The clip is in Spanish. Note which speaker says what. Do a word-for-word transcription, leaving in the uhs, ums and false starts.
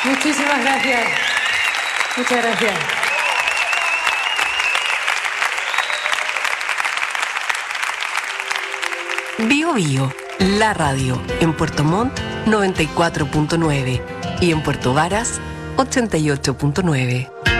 Speaker 1: Muchísimas gracias. Muchas gracias.
Speaker 2: Bio Bio, la radio, en Puerto Montt noventa y cuatro punto nueve y en Puerto Varas ochenta y ocho punto nueve.